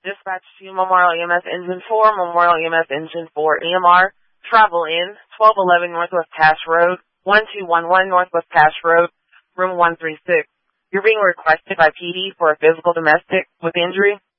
Dispatch to Memorial EMS Engine 4, Memorial EMS Engine 4 EMR. Travel in 1211 Northwest Cache Road, 1211 Northwest Cache Road, room 136. You're being requested by PD for a physical domestic with injury.